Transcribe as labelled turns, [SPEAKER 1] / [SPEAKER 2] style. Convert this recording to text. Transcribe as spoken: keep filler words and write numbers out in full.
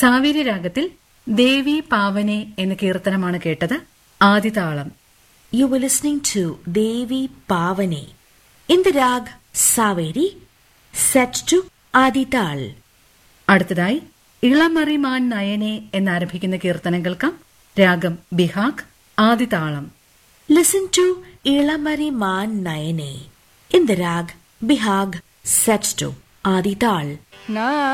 [SPEAKER 1] സാവേരി രാഗത്തിൽ ദേവി പാവനെ എന്ന കീർത്തനമാണ് കേട്ടത്. ആദിതാളം.
[SPEAKER 2] You were listening to Devi Pavane in the rag Saveri, set to Adital.
[SPEAKER 1] അടുത്തതായി ഇളമറിമാൻ നയനെ എന്നാരംഭിക്കുന്ന കീർത്തനം കേൾക്കാം. രാഗം Behag, ആദിതാളം.
[SPEAKER 2] Listen to Ilamari Man Nayane in the rag Bihag, set to Adital.